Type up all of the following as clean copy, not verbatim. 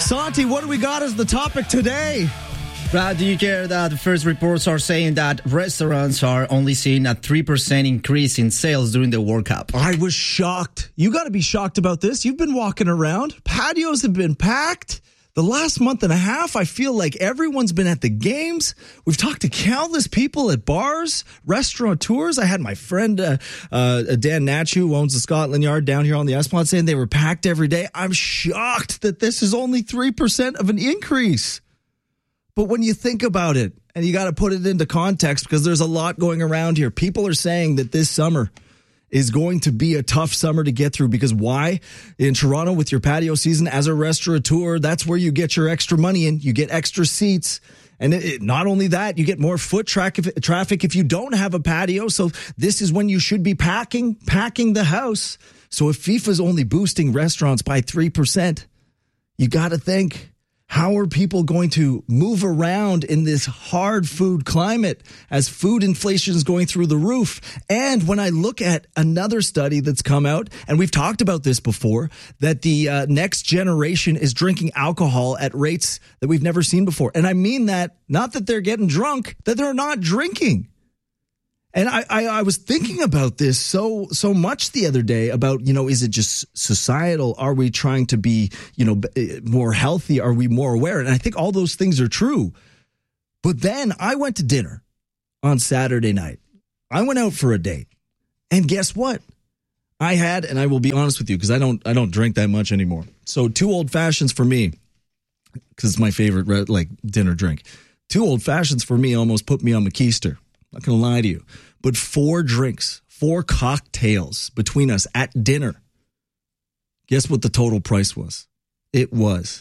Santi, what do we got as the topic today? Brad, do you care that the first reports are saying that restaurants are only seeing a 3% increase in sales during the World Cup? I was shocked. You got to be shocked about this. You've been walking around. Patios have been packed. The last month and a half, I feel like everyone's been at the games. We've talked to countless people at bars, restaurateurs. I had my friend Dan Natchu, who owns the Scotland Yard down here on the Esplanade, saying they were packed every day. I'm shocked that this is only 3% of an increase. But when you think about it, and you got to put it into context because there's a lot going around here. People are saying that this summer is going to be a tough summer to get through because why? In Toronto with your patio season as a restaurateur, that's where you get your extra money in. You get extra seats. And not only that, you get more foot traffic if you don't have a patio. So this is when you should be packing the house. So if FIFA's only boosting restaurants by 3%, you got to think, how are people going to move around in this hard food climate as food inflation is going through the roof? And when I look at another study that's come out, and we've talked about this before, that the next generation is drinking alcohol at rates that we've never seen before. And I mean that, not that they're getting drunk, that they're not drinking. And I was thinking about this so much the other day about, is it just societal? Are we trying to be, more healthy? Are we more aware? And I think all those things are true. But then I went to dinner on Saturday night. I went out for a date. And guess what? I had, and I will be honest with you, because I don't drink that much anymore. So 2 old fashions for me, because it's my favorite dinner drink. 2 old fashions for me almost put me on the keister. Not going to lie to you. But 4 drinks, 4 cocktails between us at dinner. Guess what the total price was? It was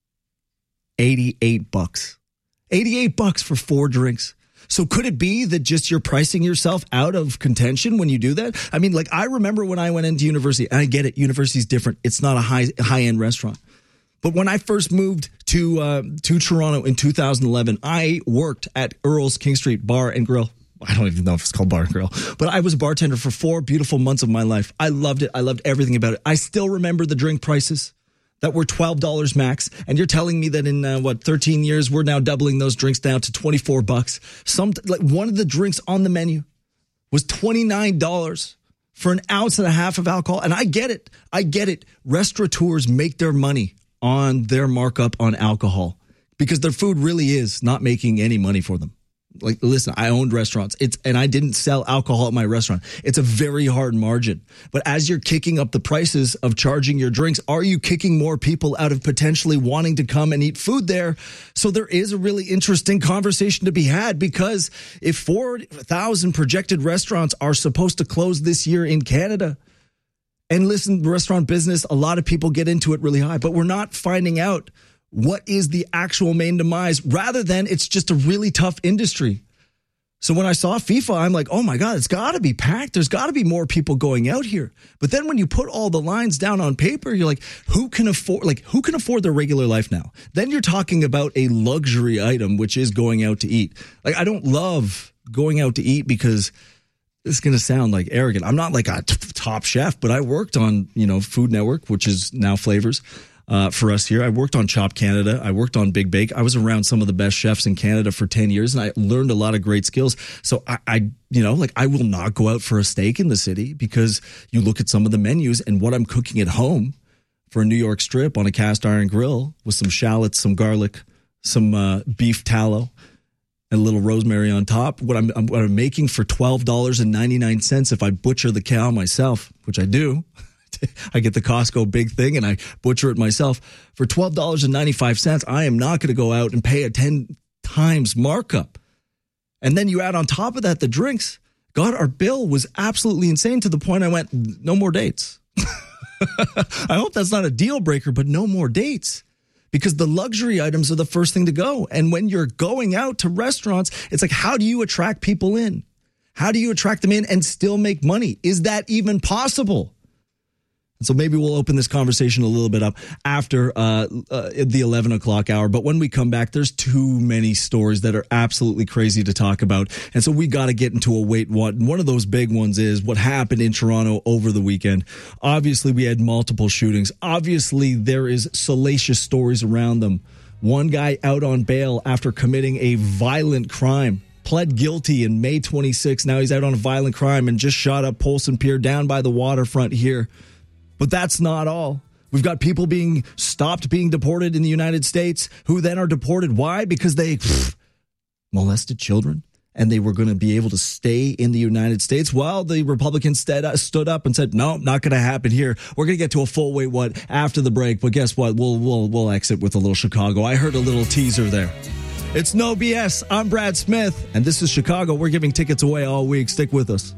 $88. $88 for 4 drinks. So could it be that just you're pricing yourself out of contention when you do that? I mean, I remember when I went into university, and I get it, university's different. It's not a high-end restaurant. But when I first moved to Toronto in 2011, I worked at Earl's King Street Bar and Grill. I don't even know if it's called Bar and Grill, but I was a bartender for 4 beautiful months of my life. I loved it. I loved everything about it. I still remember the drink prices that were $12 max. And you're telling me that in 13 years, we're now doubling those drinks down to $24. One of the drinks on the menu was $29 for an ounce and a half of alcohol. And I get it. Restaurateurs make their money on their markup on alcohol because their food really is not making any money for them. Listen, I owned restaurants. And I didn't sell alcohol at my restaurant. It's a very hard margin. But as you're kicking up the prices of charging your drinks, are you kicking more people out of potentially wanting to come and eat food there? So there is a really interesting conversation to be had because if 4,000 projected restaurants are supposed to close this year in Canada, and listen, the restaurant business, a lot of people get into it really high, but we're not finding out what is the actual main demise rather than it's just a really tough industry. So when I saw FIFA, I'm like, oh my God, it's got to be packed. There's got to be more people going out here. But then when you put all the lines down on paper, you're like, who can afford their regular life now? Then you're talking about a luxury item, which is going out to eat. I don't love going out to eat because it's going to sound like arrogant. I'm not like a top chef, but I worked on, Food Network, which is now Flavors. For us here, I worked on Chop Canada. I worked on Big Bake. I was around some of the best chefs in Canada for 10 years, and I learned a lot of great skills. So I will not go out for a steak in the city because you look at some of the menus and what I'm cooking at home for a New York strip on a cast iron grill with some shallots, some garlic, some beef tallow, and a little rosemary on top. What I'm making for $12.99 if I butcher the cow myself, which I do. I get the Costco big thing and I butcher it myself for $12.95. I am not going to go out and pay a 10 times markup. And then you add on top of that the drinks. God, our bill was absolutely insane to the point I went, no more dates. I hope that's not a deal breaker, but no more dates. Because the luxury items are the first thing to go. And when you're going out to restaurants, it's like, how do you attract people in? How do you attract them in and still make money? Is that even possible? So maybe we'll open this conversation a little bit up after the 11 o'clock hour. But when we come back, there's too many stories that are absolutely crazy to talk about. And so we got to get into a wait what. And one of those big ones is what happened in Toronto over the weekend. Obviously, we had multiple shootings. Obviously, there is salacious stories around them. One guy out on bail after committing a violent crime. Pled guilty in May 26. Now he's out on a violent crime and just shot up Polson Pier down by the waterfront here. But that's not all. We've got people being stopped being deported in the United States who then are deported. Why? Because they molested children and they were going to be able to stay in the United States. While the Republicans stood up and said, no, not going to happen here. We're going to get to a full wait what after the break. But guess what? We'll exit with a little Chicago. I heard a little teaser there. It's No BS. I'm Brad Smith, and this is Chicago. We're giving tickets away all week. Stick with us.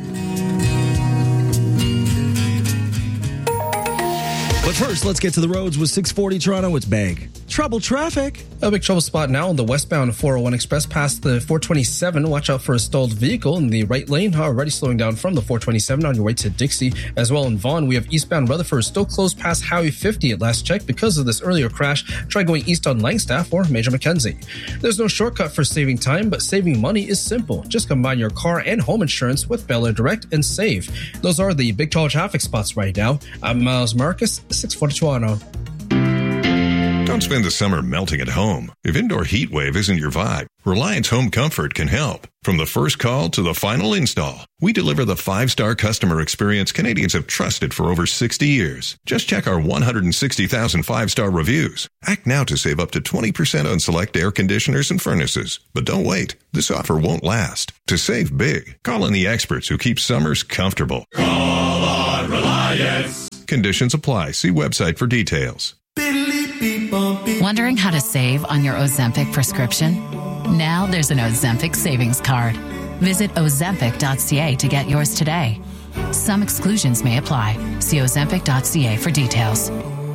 But first, let's get to the roads with 640 Toronto. It's Bag. Trouble traffic. A big trouble spot now on the westbound 401 Express past the 427. Watch out for a stalled vehicle in the right lane. Already slowing down from the 427 on your way to Dixie. As well in Vaughan, we have eastbound Rutherford still closed past Highway 50 at last check because of this earlier crash. Try going east on Langstaff or Major Mackenzie. There's no shortcut for saving time, but saving money is simple. Just combine your car and home insurance with Bel Air Direct and save. Those are the big trouble traffic spots right now. I'm Miles Marcus, 640 Toronto. Don't spend the summer melting at home. If indoor heat wave isn't your vibe, Reliance Home Comfort can help. From the first call to the final install, we deliver the 5-star customer experience Canadians have trusted for over 60 years. Just check our 160,000 5-star reviews. Act now to save up to 20% on select air conditioners and furnaces. But don't wait. This offer won't last. To save big, call on the experts who keep summers comfortable. Call on Reliance. Conditions apply. See website for details. Wondering how to save on your Ozempic prescription? Now there's an Ozempic savings card. Visit Ozempic.ca to get yours today. Some exclusions may apply. See Ozempic.ca for details.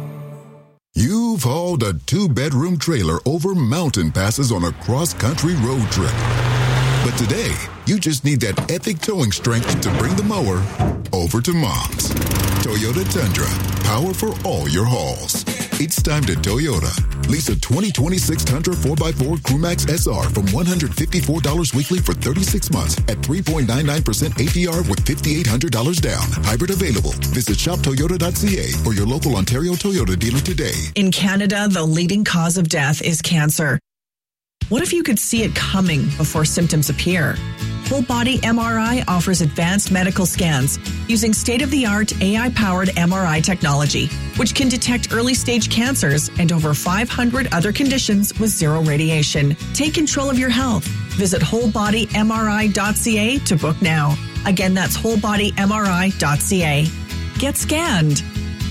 You've hauled a 2-bedroom trailer over mountain passes on a cross-country road trip. But today, you just need that epic towing strength to bring the mower over to Mom's. Toyota Tundra, power for all your hauls. It's time to Toyota. Lease a 2026 Tundra 4x4 Crewmax SR from $154 weekly for 36 months at 3.99% APR with $5,800 down. Hybrid available. Visit shoptoyota.ca or your local Ontario Toyota dealer today. In Canada, the leading cause of death is cancer. What if you could see it coming before symptoms appear? Whole Body MRI offers advanced medical scans using state-of-the-art AI-powered MRI technology, which can detect early-stage cancers and over 500 other conditions with zero radiation. Take control of your health. Visit wholebodymri.ca to book now. Again, that's wholebodymri.ca. Get scanned.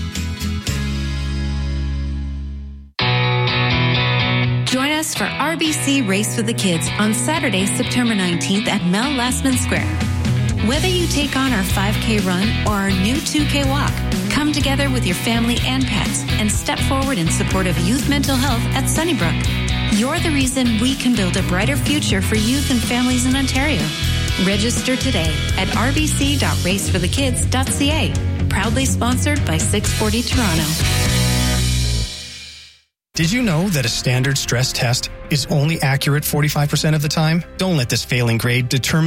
Join us for RBC Race with the Kids on Saturday, September 19th at Mel Lastman Square. Whether you take on our 5K run or our new 2K walk, come together with your family and pets and step forward in support of youth mental health at Sunnybrook. You're the reason we can build a brighter future for youth and families in Ontario. Register today at rbc.raceforthekids.ca. Proudly sponsored by 640 Toronto. Did you know that a standard stress test is only accurate 45% of the time? Don't let this failing grade determine